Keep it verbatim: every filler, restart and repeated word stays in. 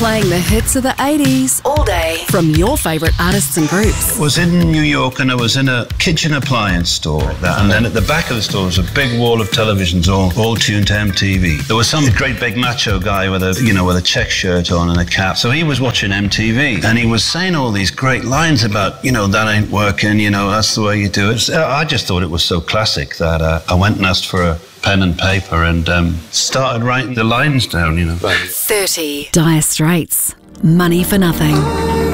Playing the hits of the eighties all day from your favourite artists and groups. I was in New York and I was in a kitchen appliance store. And then at the back of the store was a big wall of televisions all, all tuned to M T V. There was some great big macho guy with a, you know, with a check shirt on and a cap. So he was watching M T V and he was saying all these great lines about, you know, that ain't working, you know, that's the way you do it. I just thought it was so classic that uh, I went and asked for a pen and paper and um, started writing the lines down, you know. thirty. Dire Straits. Money for Nothing.